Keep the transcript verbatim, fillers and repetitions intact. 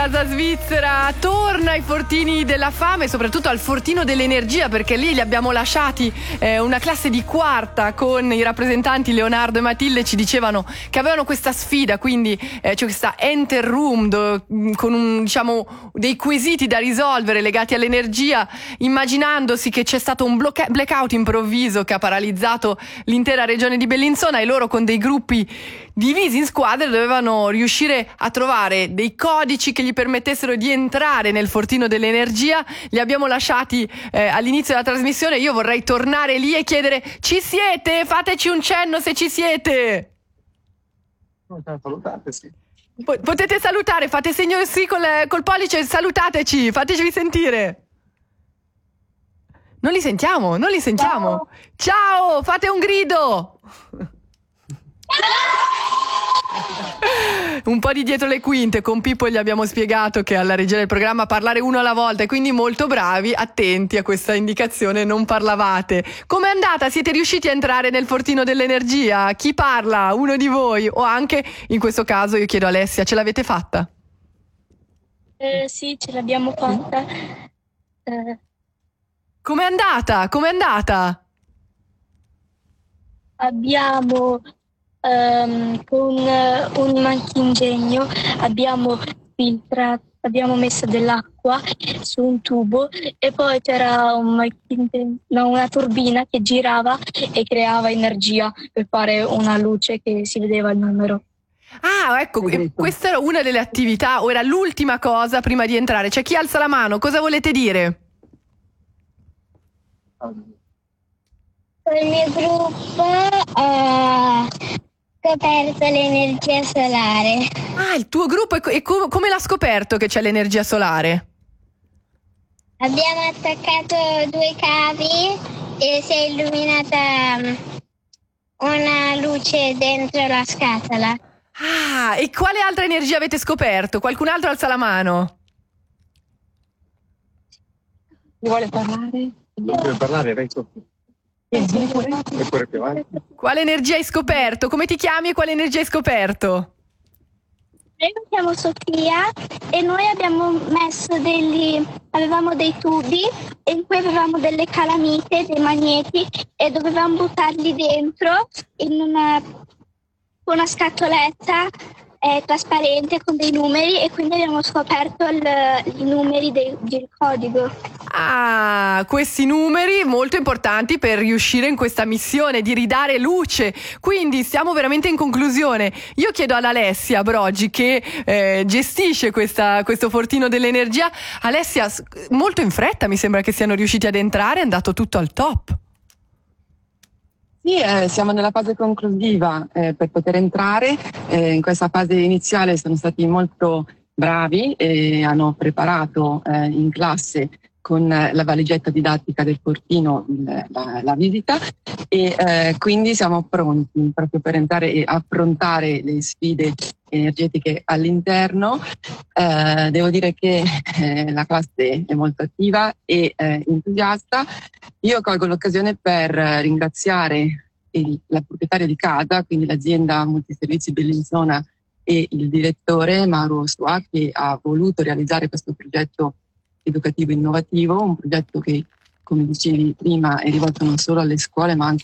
Casa Svizzera torna ai fortini della fame e soprattutto al fortino dell'energia, perché lì li abbiamo lasciati eh, una classe di quarta con i rappresentanti Leonardo e Matilde. Ci dicevano che avevano questa sfida, quindi eh, c'è questa enter room do, con un, diciamo, dei quesiti da risolvere legati all'energia, immaginandosi che c'è stato un blocca- blackout improvviso che ha paralizzato l'intera regione di Bellinzona, e loro con dei gruppi divisi in squadre dovevano riuscire a trovare dei codici che gli permettessero di entrare nel fortino dell'energia. Li abbiamo lasciati eh, all'inizio della trasmissione. Io vorrei tornare lì e chiedere: ci siete? Fateci un cenno se ci siete. Salutate, sì. Potete salutare, fate segno sì col, col pollice, salutateci, fateci sentire. Non li sentiamo, non li sentiamo. Ciao, Ciao, fate un grido. Un po' di dietro le quinte. Con Pippo gli abbiamo spiegato che alla regia del programma parlare uno alla volta, e quindi molto bravi, attenti a questa indicazione, non parlavate. Com'è andata? Siete riusciti a entrare nel fortino dell'energia? Chi parla? Uno di voi? O anche, in questo caso, io chiedo a Alessia, ce l'avete fatta? Eh, sì, ce l'abbiamo fatta. Eh. Com'è andata? Com'è andata? Abbiamo Um, con uh, un manchingegno abbiamo filtrato, abbiamo messo dell'acqua su un tubo, e poi c'era un no, una turbina che girava e creava energia per fare una luce che si vedeva il numero. Ah, ecco, questa era una delle attività, o era l'ultima cosa prima di entrare. C'è chi alza la mano, cosa volete dire? Il mio gruppo ha scoperto l'energia solare. Ah, il tuo gruppo, e com- come l'ha scoperto che c'è l'energia solare? Abbiamo attaccato due cavi e si è illuminata una luce dentro la scatola. Ah, e quale altra energia avete scoperto? Qualcun altro alza la mano. Chi vuole parlare? Vuole parlare, Renzo? Quale energia hai scoperto? Come ti chiami e quale energia hai scoperto? Io mi chiamo Sofia e noi abbiamo messo degli, avevamo dei tubi in cui avevamo delle calamite, dei magneti, e dovevamo buttarli dentro in una, una scatoletta eh, trasparente con dei numeri, e quindi abbiamo scoperto il, i numeri del, del codice. Ah, questi numeri molto importanti per riuscire in questa missione di ridare luce. Quindi stiamo veramente in conclusione. Io chiedo ad Alessia Broggi, che eh, gestisce questa, questo fortino dell'energia. Alessia, molto in fretta mi sembra che siano riusciti ad entrare, è andato tutto al top. Sì, eh, siamo nella fase conclusiva eh, per poter entrare. Eh, in questa fase iniziale sono stati molto bravi e hanno preparato eh, in classe con la valigetta didattica del fortino la, la visita, e eh, quindi siamo pronti proprio per entrare e affrontare le sfide energetiche all'interno. Eh, devo dire che eh, la classe è molto attiva e eh, entusiasta. Io colgo l'occasione per ringraziare il, la proprietaria di casa, quindi l'azienda Multiservizi Bellinzona, e il direttore Mauro Sua, che ha voluto realizzare questo progetto educativo innovativo, un progetto che, come dicevi prima, è rivolto non solo alle scuole ma anche